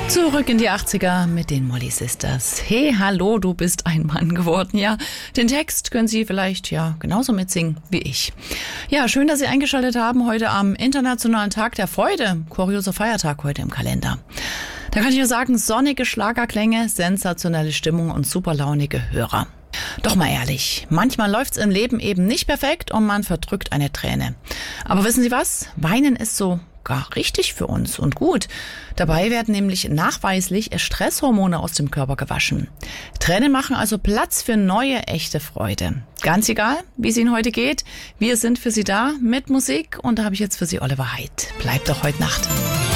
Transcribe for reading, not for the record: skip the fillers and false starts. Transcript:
Zurück in die 80er mit den Molly Sisters. Hey, hallo, du bist ein Mann geworden. Ja, den Text können Sie vielleicht genauso mitsingen wie ich. Ja, schön, dass Sie eingeschaltet haben heute am Internationalen Tag der Freude. Kurioser Feiertag heute im Kalender. Da kann ich nur sagen, sonnige Schlagerklänge, sensationelle Stimmung und superlaunige Hörer. Doch mal ehrlich, manchmal läuft's im Leben eben nicht perfekt und man verdrückt eine Träne. Aber wissen Sie was? Weinen ist so gar richtig für uns und gut. Dabei werden nämlich nachweislich Stresshormone aus dem Körper gewaschen. Tränen machen also Platz für neue, echte Freude. Ganz egal, wie es Ihnen heute geht, wir sind für Sie da mit Musik und da habe ich jetzt für Sie Oliver Haidt. Bleibt doch heute Nacht.